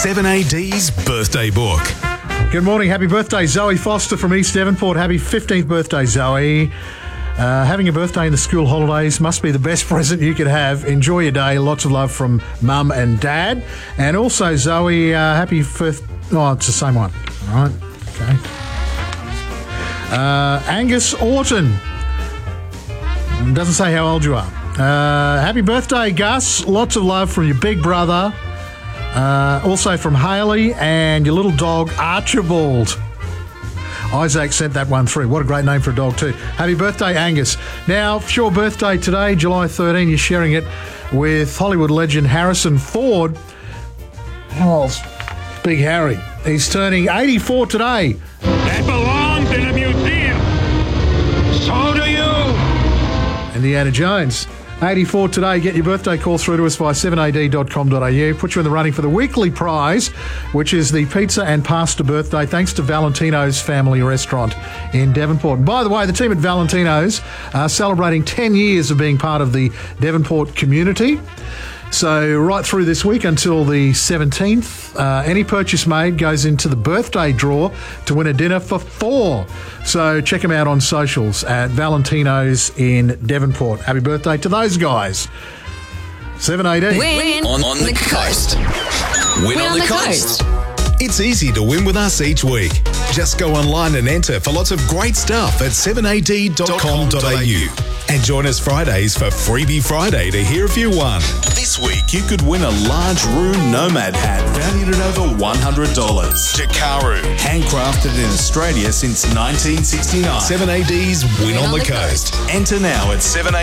7AD's birthday book. Good morning. Happy birthday, Zoe Foster from East Devonport. Happy 15th birthday, Zoe. Having a birthday in the school holidays must be the best present you could have. Enjoy your day. Lots of love from Mum and Dad. And also, Zoe, happy first... Oh, it's the same one. All right. Okay. Angus Orton. Doesn't say how old you are. Happy birthday, Gus. Lots of love from your big brother. Also from Haley and your little dog, Archibald. Isaac sent that one through. What a great name for a dog too. Happy birthday, Angus. Now, it's your birthday today, July 13. You're sharing it with Hollywood legend Harrison Ford. How old's Big Harry? He's turning 84 today. That belongs in a museum. So do you. Indiana Jones. 84 today. Get your birthday call through to us via 7ad.com.au. Put you in the running for the weekly prize, which is the pizza and pasta birthday, thanks to Valentino's Family Restaurant in Devonport. And by the way, the team at Valentino's are celebrating 10 years of being part of the Devonport community. So right through this week until the 17th, any purchase made goes into the birthday draw to win a dinner for 4. So check them out on socials at Valentino's in Devonport. Happy birthday to those guys. 7AD. Win On the coast. Win on the coast. It's easy to win with us each week. Just go online and enter for lots of great stuff at 7ad.com.au. And join us Fridays for Freebie Friday to hear if you won. This week, you could win a large Room Nomad hat valued at over $100. Jakaru, handcrafted in Australia since 1969. 7AD's Win on the Coast. Enter now at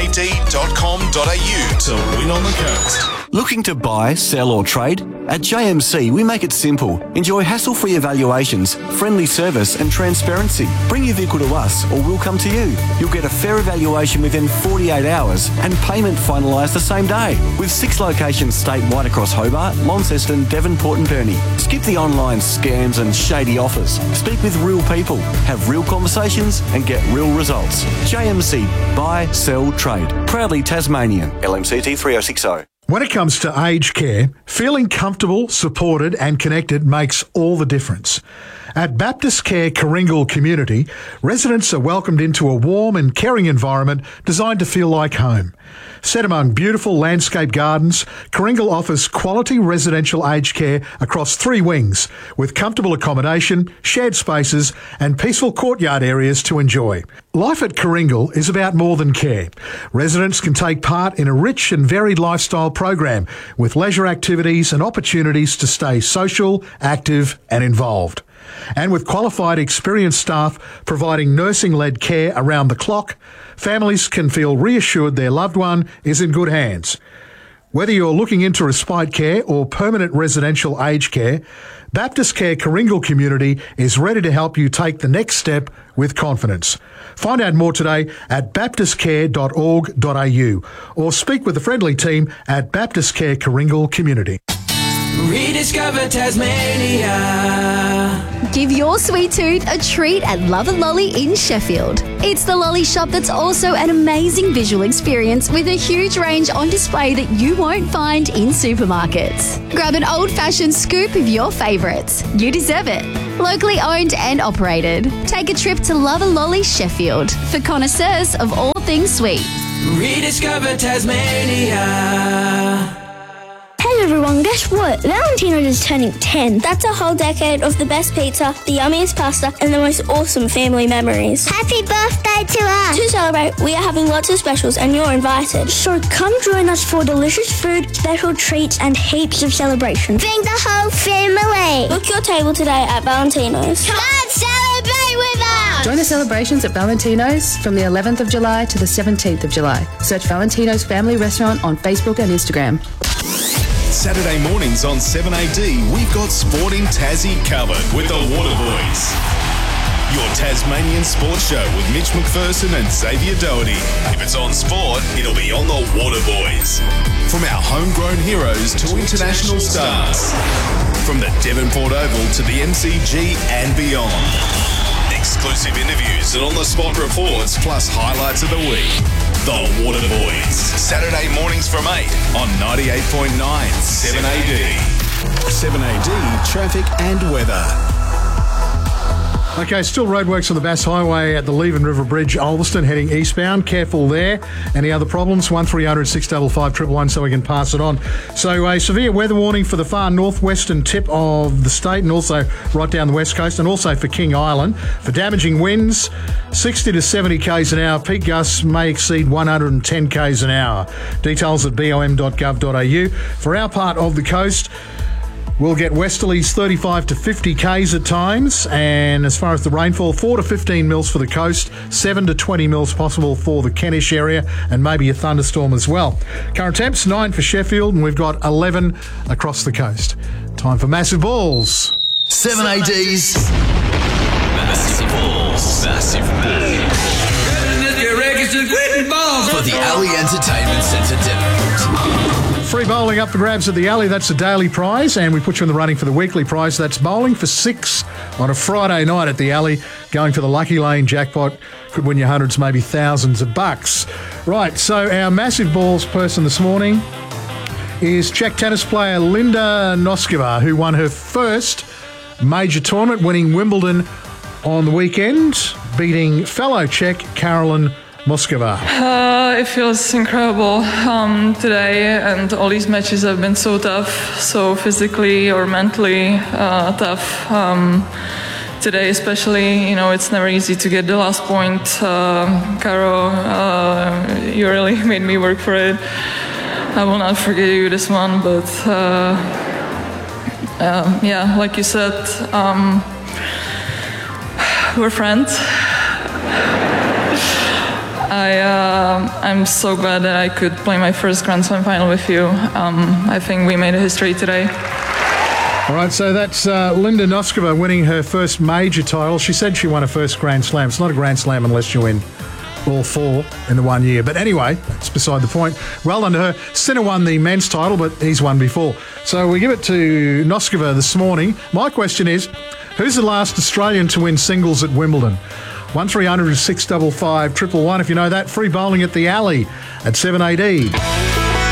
7ad.com.au to win on the coast. Looking to buy, sell or trade? At JMC, we make it simple. Enjoy hassle-free evaluations, friendly service and transparency. Bring your vehicle to us or we'll come to you. You'll get a fair evaluation within 48 hours and payment finalised the same day. With 6 locations statewide across Hobart, Launceston, Devonport and Burnie. Skip the online scams and shady offers. Speak with real people, have real conversations and get real results. JMC, buy, sell, trade. Proudly Tasmanian. LMCT 3060. When it comes to aged care, feeling comfortable, supported and connected makes all the difference. At Baptist Care Coringal Community, residents are welcomed into a warm and caring environment designed to feel like home. Set among beautiful landscape gardens, Coringal offers quality residential aged care across 3 wings, with comfortable accommodation, shared spaces and peaceful courtyard areas to enjoy. Life at Coringal is about more than care. Residents can take part in a rich and varied lifestyle program with leisure activities and opportunities to stay social, active and involved. And with qualified, experienced staff providing nursing-led care around the clock, families can feel reassured their loved one is in good hands. Whether you're looking into respite care or permanent residential aged care, Baptist Care Coringal Community is ready to help you take the next step with confidence. Find out more today at baptistcare.org.au or speak with the friendly team at Baptist Care Coringal Community. Rediscover Tasmania. Give your sweet tooth a treat at Love and Lolly in Sheffield. It's the lolly shop that's also an amazing visual experience with a huge range on display that you won't find in supermarkets. Grab an old-fashioned scoop of your favourites. You deserve it. Locally owned and operated. Take a trip to Love and Lolly Sheffield for connoisseurs of all things sweet. Rediscover Tasmania. Hey everyone, guess what? Valentino's is turning 10. That's a whole decade of the best pizza, the yummiest pasta, and the most awesome family memories. Happy birthday to us! To celebrate, we are having lots of specials and you're invited. So come join us for delicious food, special treats, and heaps of celebration. Bring the whole family! Book your table today at Valentino's. Come celebrate with us! Join the celebrations at Valentino's from the 11th of July to the 17th of July. Search Valentino's Family Restaurant on Facebook and Instagram. Saturday mornings on 7AD, we've got Sport in Tassie covered with the Waterboys. Your Tasmanian sports show with Mitch McPherson and Xavier Doherty. If it's on sport, it'll be on the Waterboys. From our homegrown heroes to international stars. From the Devonport Oval to the MCG and beyond. Exclusive interviews and on-the-spot reports, plus highlights of the week. The Waterboys. Saturday mornings from 8 on 98.9 7AD. 7AD traffic and weather. Okay, still roadworks on the Bass Highway at the Leven River Bridge, Ulverston, heading eastbound. Careful there. Any other problems? 1300 655 111 so we can pass it on. So a severe weather warning for the far northwestern tip of the state and also right down the west coast and also for King Island. For damaging winds, 60 to 70 k's an hour. Peak gusts may exceed 110 k's an hour. Details at bom.gov.au. For our part of the coast, we'll get westerlies 35 to 50 k's at times, and as far as the rainfall, 4 to 15 mils for the coast, 7 to 20 mils possible for the Kentish area, and maybe a thunderstorm as well. Current temps 9 for Sheffield, and we've got 11 across the coast. Time for Massive Balls. 7AD's Massive Balls. Massive Balls. For the Alley Entertainment Centre dinner. Free bowling up for grabs at the Alley. That's the daily prize, and we put you in the running for the weekly prize. That's bowling for 6 on a Friday night at the Alley. Going for the Lucky Lane jackpot. Could win you hundreds, maybe thousands of bucks. Right, so our Massive Balls person this morning is Czech tennis player Linda Noskova, who won her first major tournament, winning Wimbledon on the weekend, beating fellow Czech Caroline Moskova. It feels incredible today, and all these matches have been so tough, so physically or mentally tough. Today especially, it's never easy to get the last point. Caro, you really made me work for it. I will not forget you this one, but yeah, like you said, we're friends. I'm so glad that I could play my first Grand Slam final with you. I think we made a history today. All right, so that's Linda Noskova winning her first major title. She said she won her first Grand Slam. It's not a Grand Slam unless you win all 4 in the 1 year. But anyway, that's beside the point. Well done to her. Sinner won the men's title, but he's won before. So we give it to Noskova this morning. My question is, who's the last Australian to win singles at Wimbledon? 1300 655 111 if you know that. Free bowling at the Alley at 7AD.